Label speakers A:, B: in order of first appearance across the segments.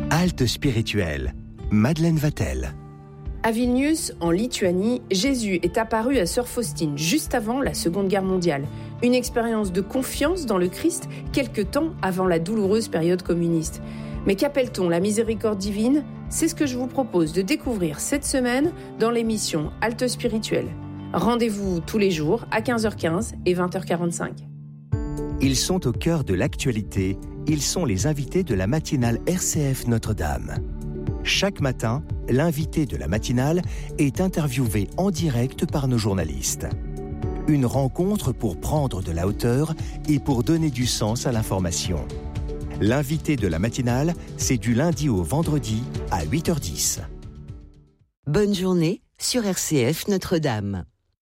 A: Halte spirituelle, Madeleine Vatel.
B: À Vilnius, en Lituanie, Jésus est apparu à Sœur Faustine juste avant la Seconde Guerre mondiale. Une expérience de confiance dans le Christ quelque temps avant la douloureuse période communiste. Mais qu'appelle-t-on la miséricorde divine ? C'est ce que je vous propose de découvrir cette semaine dans l'émission Halte spirituelle. Rendez-vous tous les jours à 15h15 et 20h45.
A: Ils sont au cœur de l'actualité. Ils sont les invités de la matinale RCF Notre-Dame. Chaque matin, l'invité de la matinale est interviewé en direct par nos journalistes. Une rencontre pour prendre de la hauteur et pour donner du sens à l'information. L'invité de la matinale, c'est du lundi au vendredi à 8h10.
C: Bonne journée sur RCF Notre-Dame.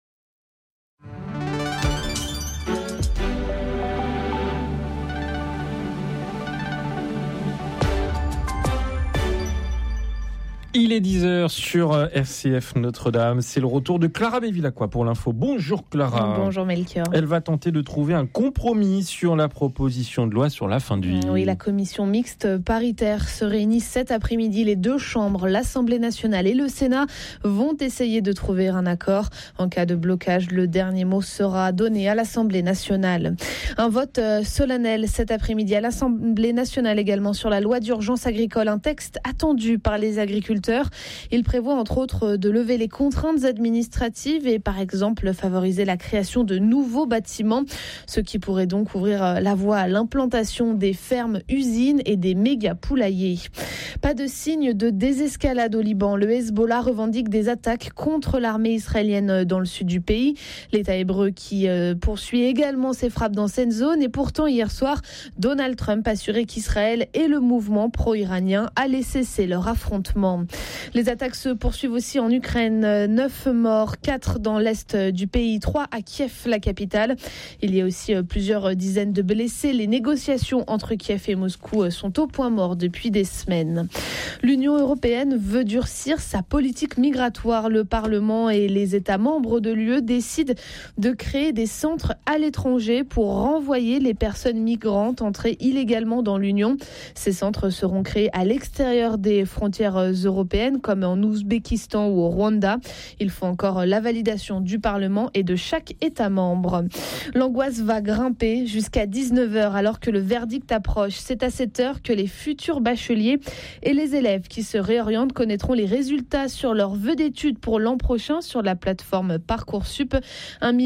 D: Il est 10h sur RCF Notre-Dame. C'est le retour de Clara Bevilacqua pour l'info. Bonjour Clara.
E: Bonjour Melchior.
D: Elle va tenter de trouver un compromis sur la proposition de loi sur la fin de vie.
E: Oui, la commission mixte paritaire se réunit cet après-midi. Les deux chambres, l'Assemblée nationale et le Sénat, vont essayer de trouver un accord. En cas de blocage, le dernier mot sera donné à l'Assemblée nationale. Un vote solennel cet après-midi à l'Assemblée nationale également sur la loi d'urgence agricole. Un texte attendu par les agriculteurs. Il prévoit entre autres de lever les contraintes administratives et par exemple favoriser la création de nouveaux bâtiments, ce qui pourrait donc ouvrir la voie à l'implantation des fermes, usines et des méga poulaillers. Pas de signe de désescalade au Liban. Le Hezbollah revendique des attaques contre l'armée israélienne dans le sud du pays. L'État hébreu qui poursuit également ses frappes dans cette zone. Et pourtant, hier soir, Donald Trump assurait qu'Israël et le mouvement pro-iranien allaient cesser leur affrontement. Les attaques se poursuivent aussi en Ukraine. 9 morts, 4 dans l'est du pays, 3 à Kiev, la capitale. Il y a aussi plusieurs dizaines de blessés. Les négociations entre Kiev et Moscou sont au point mort depuis des semaines. L'Union européenne veut durcir sa politique migratoire. Le Parlement et les États membres de l'UE décident de créer des centres à l'étranger pour renvoyer les personnes migrantes entrées illégalement dans l'Union. Ces centres seront créés à l'extérieur des frontières européennes, comme en Ouzbékistan ou au Rwanda. Il faut encore la validation du Parlement et de chaque État membre. L'angoisse va grimper jusqu'à 19h alors que le verdict approche. C'est à cette heure que les futurs bacheliers et les élèves qui se réorientent connaîtront les résultats sur leur vœu d'études pour l'an prochain sur la plateforme Parcoursup. 1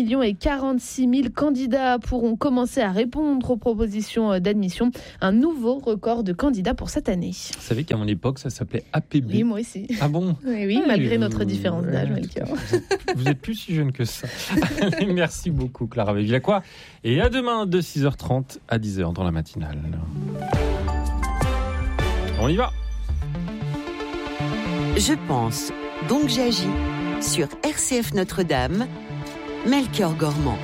E: 046 000 candidats pourront commencer à répondre aux propositions d'admission. Un nouveau record de candidats pour cette année.
D: Vous savez qu'à mon époque, ça s'appelait APB.
E: Oui, moi aussi.
D: Ah bon ?
E: Oui, malgré notre différence d'âge, Melchior.
D: Vous êtes plus si jeune que ça. Merci beaucoup, Clara Bevilacqua. Et à demain de 6h30 à 10h dans la matinale. On y va.
C: Je pense, donc j'agis sur RCF Notre-Dame. Melchior Gormand.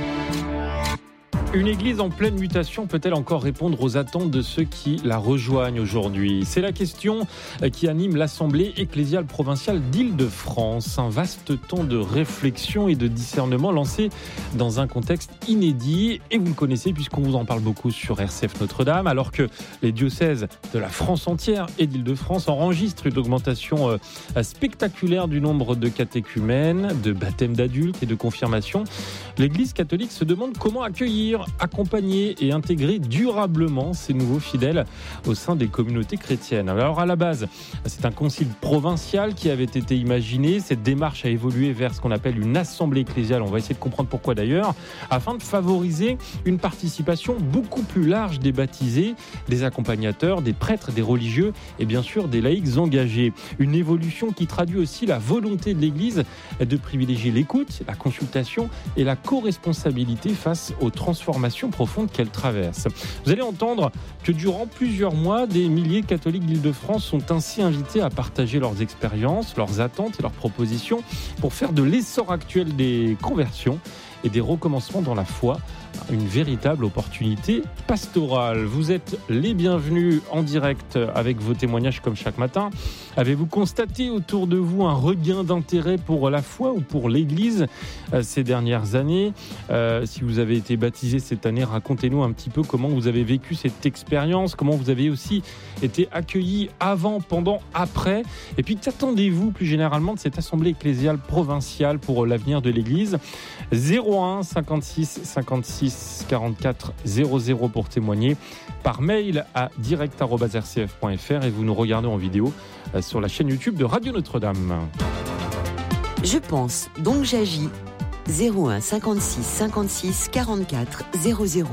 D: Une église en pleine mutation peut-elle encore répondre aux attentes de ceux qui la rejoignent aujourd'hui ? C'est la question qui anime l'Assemblée ecclésiale provinciale d'Île-de-France. Un vaste temps de réflexion et de discernement lancé dans un contexte inédit. Et vous le connaissez puisqu'on vous en parle beaucoup sur RCF Notre-Dame, alors que les diocèses de la France entière et d'Île-de-France enregistrent une augmentation spectaculaire du nombre de catéchumènes, de baptêmes d'adultes et de confirmations. L'Église catholique se demande comment accueillir, accompagner et intégrer durablement ces nouveaux fidèles au sein des communautés chrétiennes. Alors à la base, c'est un concile provincial qui avait été imaginé. Cette démarche a évolué vers ce qu'on appelle une assemblée ecclésiale. On va essayer de comprendre pourquoi d'ailleurs, afin de favoriser une participation beaucoup plus large des baptisés, des accompagnateurs, des prêtres, des religieux et bien sûr des laïcs engagés. Une évolution qui traduit aussi la volonté de l'Église de privilégier l'écoute, la consultation et la co-responsabilité face aux transformations profondes qu'elle traverse. Vous allez entendre que durant plusieurs mois, des milliers de catholiques d'Île-de-France sont ainsi invités à partager leurs expériences, leurs attentes et leurs propositions pour faire de l'essor actuel des conversions et des recommencements dans la foi une véritable opportunité pastorale. Vous êtes les bienvenus en direct avec vos témoignages comme chaque matin. Avez-vous constaté autour de vous un regain d'intérêt pour la foi ou pour l'Église ces dernières années ? Si vous avez été baptisé cette année, racontez-nous un petit peu comment vous avez vécu cette expérience, comment vous avez aussi été accueillis avant, pendant, après. Et puis qu'attendez-vous plus généralement de cette assemblée ecclésiale provinciale pour l'avenir de l'Église ? 01 56 56 44 00 pour témoigner, par mail à direct@rcf.fr et vous nous regardez en vidéo sur la chaîne YouTube de Radio Notre-Dame.
C: Je pense, donc j'agis. 01 56 56 44 00.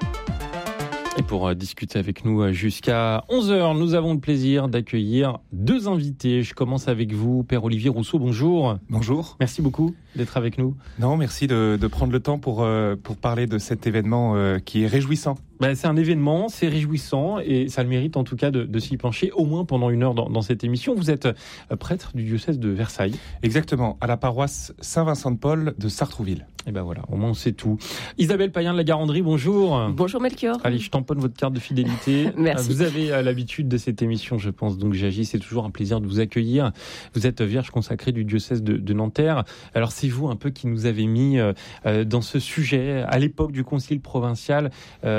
D: Et pour discuter avec nous jusqu'à 11h, nous avons le plaisir d'accueillir deux invités. Je commence avec vous, Père Olivier Rousseau, bonjour.
F: Bonjour.
D: Merci beaucoup d'être avec nous.
F: Non, merci de prendre le temps pour parler de cet événement qui est réjouissant.
D: C'est un événement, c'est réjouissant et ça le mérite en tout cas de s'y pencher au moins pendant une heure dans cette émission. Vous êtes prêtre du diocèse de Versailles.
F: Exactement, à la paroisse Saint-Vincent-de-Paul de Sartrouville.
D: Et ben voilà, au moins on sait tout. Isabelle Payen de la Garandrie, bonjour.
B: Bonjour Melchior.
D: Allez, je tamponne votre carte de fidélité.
B: Merci.
D: Vous avez l'habitude de cette émission, je pense, donc j'agis. C'est toujours un plaisir de vous accueillir. Vous êtes vierge consacrée du diocèse de Nanterre. Alors c'est vous un peu qui nous avez mis dans ce sujet à l'époque du concile provincial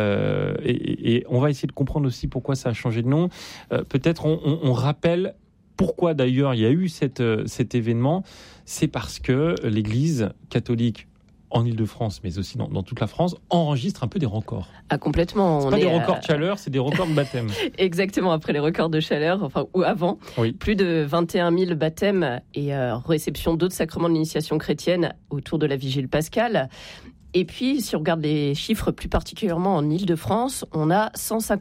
D: et on va essayer de comprendre aussi pourquoi ça a changé de nom. Peut-être on rappelle pourquoi d'ailleurs il y a eu cet événement. C'est parce que l'Église catholique en Ile-de-France, mais aussi dans toute la France, enregistre un peu des records.
B: Ah, complètement.
D: C'est pas des records de chaleur, c'est des records de baptême.
B: Exactement, après les records de chaleur, ou avant.
D: Oui.
B: Plus de 21 000 baptêmes et réception d'autres sacrements de l'initiation chrétienne autour de la Vigile pascale. Et puis, si on regarde les chiffres plus particulièrement en Ile-de-France, on a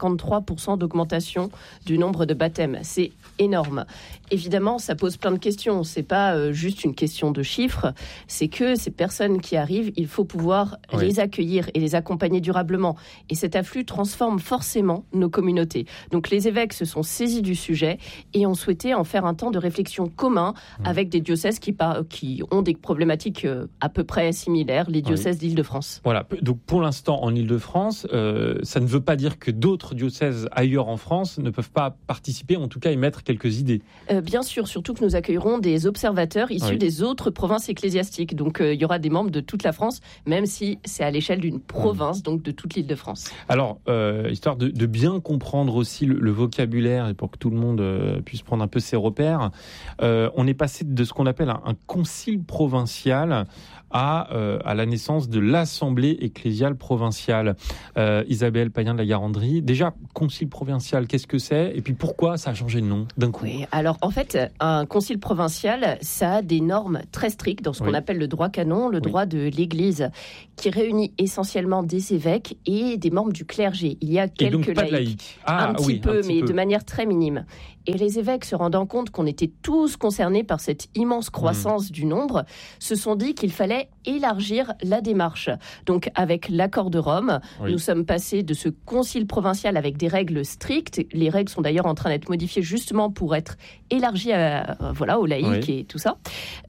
B: 153% d'augmentation du nombre de baptêmes. C'est énorme. Évidemment, ça pose plein de questions. C'est pas juste une question de chiffres. C'est que ces personnes qui arrivent, il faut pouvoir les accueillir et les accompagner durablement. Et cet afflux transforme forcément nos communautés. Donc, les évêques se sont saisis du sujet et ont souhaité en faire un temps de réflexion commun avec des diocèses qui ont des problématiques à peu près similaires, les diocèses d'Île-de-France.
D: Voilà, donc pour l'instant en Ile-de-France, ça ne veut pas dire que d'autres diocèses ailleurs en France ne peuvent pas participer, en tout cas émettre quelques idées.
B: Bien sûr, surtout que nous accueillerons des observateurs issus des autres provinces ecclésiastiques. Donc il y aura des membres de toute la France, même si c'est à l'échelle d'une province, donc de toute l'Île-de-France. Alors,
D: histoire de bien comprendre aussi le vocabulaire et pour que tout le monde puisse prendre un peu ses repères, on est passé de ce qu'on appelle un concile provincial à la naissance de l'Assemblée ecclésiale provinciale. Isabelle Payen de la Garandrie, déjà, concile provincial, qu'est-ce que c'est ? Et puis pourquoi ça a changé de nom d'un coup ?
B: Oui, alors en fait, un concile provincial, ça a des normes très strictes dans ce qu'on appelle le droit canon, le droit de l'Église, qui réunit essentiellement des évêques et des membres du clergé. Il y a quelques
D: donc pas de laïcs.
B: Un petit peu, mais de manière très minime. Et les évêques, se rendant compte qu'on était tous concernés par cette immense croissance du nombre, se sont dit qu'il fallait élargir la démarche. Donc, avec l'accord de Rome, nous sommes passés de ce concile provincial avec des règles strictes. Les règles sont d'ailleurs en train d'être modifiées justement pour être élargies aux laïcs et tout ça,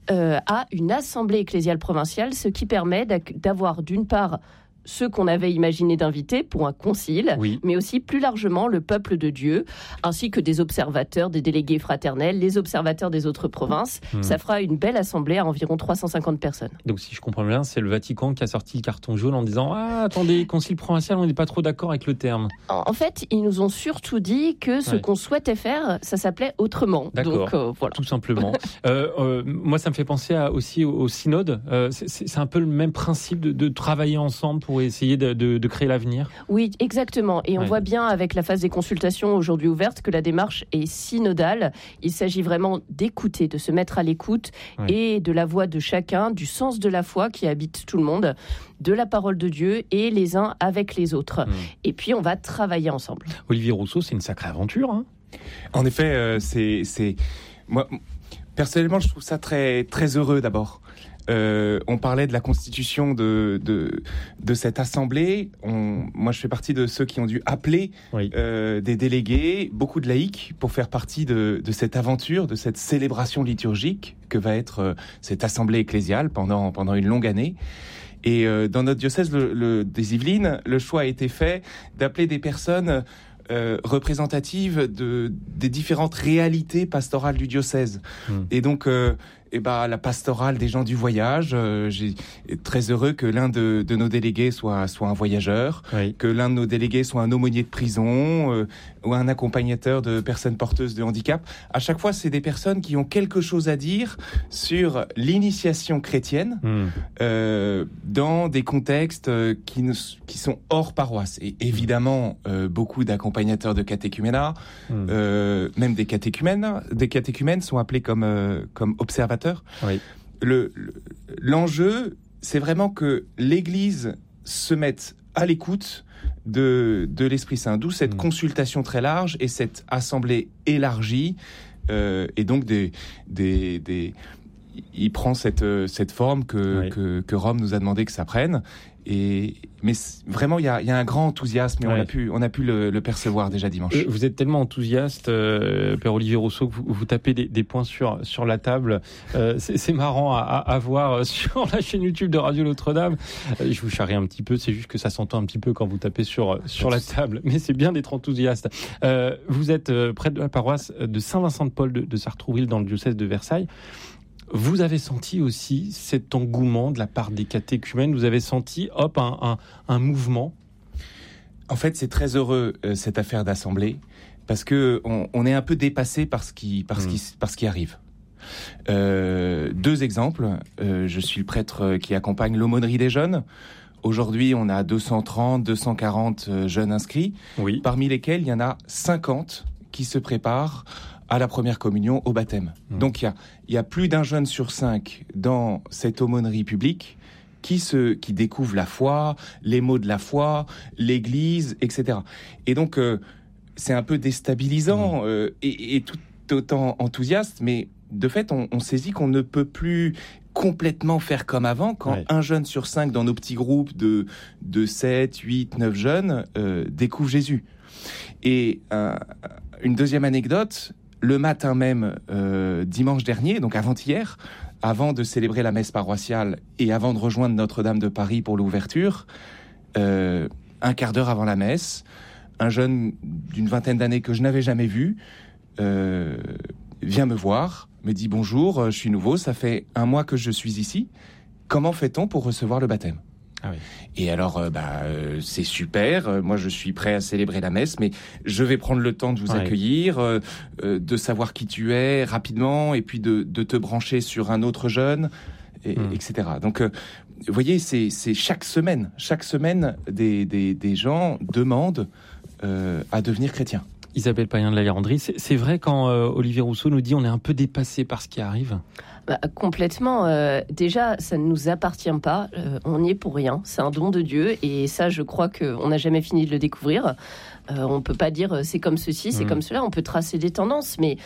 B: à une assemblée ecclésiale provinciale, ce qui permet d'avoir d'une part ceux qu'on avait imaginé d'inviter pour un concile, mais aussi plus largement le peuple de Dieu, ainsi que des observateurs, des délégués fraternels, les observateurs des autres provinces. Ça fera une belle assemblée à environ 350 personnes.
D: Donc si je comprends bien, c'est le Vatican qui a sorti le carton jaune en disant « Ah, attendez, concile provincial, on n'est pas trop d'accord avec le terme ».
B: En fait, ils nous ont surtout dit que ce qu'on souhaitait faire, ça s'appelait autrement.
D: D'accord,
B: donc, voilà.
D: Tout simplement. Moi, ça me fait penser aussi au synode. C'est un peu le même principe de travailler ensemble pour essayer de créer l'avenir.
B: Oui, exactement. Et on voit bien avec la phase des consultations aujourd'hui ouverte que la démarche est synodale. Il s'agit vraiment d'écouter, de se mettre à l'écoute et de la voix de chacun, du sens de la foi qui habite tout le monde, de la parole de Dieu et les uns avec les autres. Et puis, on va travailler ensemble.
D: Olivier Rousseau, c'est une sacrée aventure, hein ?
F: En effet, c'est... Moi, personnellement, je trouve ça très, très heureux d'abord. On parlait de la constitution de cette assemblée. Moi, je fais partie de ceux qui ont dû appeler des délégués, beaucoup de laïcs, pour faire partie de cette aventure, de cette célébration liturgique que va être cette assemblée ecclésiale pendant une longue année. Et dans notre diocèse des Yvelines, le choix a été fait d'appeler des personnes représentatives des différentes réalités pastorales du diocèse. Et donc, la pastorale des gens du voyage, j'ai très heureux que l'un de nos délégués soit un voyageur, que l'un de nos délégués soit un aumônier de prison ou un accompagnateur de personnes porteuses de handicap. À chaque fois, c'est des personnes qui ont quelque chose à dire sur l'initiation chrétienne dans des contextes qui sont hors paroisse. Et évidemment, beaucoup d'accompagnateurs de catéchuménat, même des catéchumènes sont appelés comme observateurs. Oui. L'enjeu, c'est vraiment que l'Église se mette à l'écoute de l'Esprit Saint, d'où cette consultation très large et cette assemblée élargie, et donc il prend cette forme que Rome nous a demandé que ça prenne. Mais vraiment, il y a un grand enthousiasme, et on a pu le percevoir déjà dimanche.
D: Vous êtes tellement enthousiaste, Père Olivier Rousseau, que vous tapez des points sur la table. C'est marrant à voir sur la chaîne YouTube de Radio Notre-Dame. Je vous charrie un petit peu, c'est juste que ça s'entend un petit peu quand vous tapez sur la table. Mais c'est bien d'être enthousiaste. Vous êtes près de la paroisse de Saint-Vincent-de-Paul de Sartrouville, dans le diocèse de Versailles. Vous avez senti aussi cet engouement de la part des catéchumènes. Vous avez senti, un mouvement.
F: En fait, c'est très heureux cette affaire d'assemblée, parce que on est un peu dépassé par ce qui arrive. 2 exemples. Je suis le prêtre qui accompagne l'aumônerie des jeunes. Aujourd'hui, on a 230, 240 jeunes inscrits, parmi lesquels il y en a 50 qui se préparent à la première communion, au baptême. Donc il y a plus d'un jeune sur 5 dans cette aumônerie publique qui découvre la foi, les mots de la foi, l'Église, etc. Et donc c'est un peu déstabilisant et tout autant enthousiaste, mais de fait on saisit qu'on ne peut plus complètement faire comme avant quand un jeune sur 5 dans nos petits groupes de 7, 8, 9 jeunes découvre Jésus. Et une deuxième anecdote, le matin même, dimanche dernier, donc avant-hier, avant de célébrer la messe paroissiale et avant de rejoindre Notre-Dame de Paris pour l'ouverture, un quart d'heure avant la messe, un jeune d'une vingtaine d'années que je n'avais jamais vu vient me voir, me dit « Bonjour, je suis nouveau, ça fait 1 mois que je suis ici. Comment fait-on pour recevoir le baptême ?» Et alors, c'est super. Moi, je suis prêt à célébrer la messe, mais je vais prendre le temps de vous accueillir, de savoir qui tu es rapidement, et puis de te brancher sur un autre jeune, etc. Donc, vous voyez, c'est chaque semaine, des gens demandent à devenir chrétiens.
D: Isabelle Payen de la Vérendrye, c'est vrai quand Olivier Rousseau nous dit on est un peu dépassé par ce qui arrive?
G: Complètement. Déjà, ça ne nous appartient pas. On n'y est pour rien. C'est un don de Dieu. Et ça, je crois qu'on n'a jamais fini de le découvrir. On ne peut pas dire c'est comme ceci, c'est comme cela. On peut tracer des tendances. Mais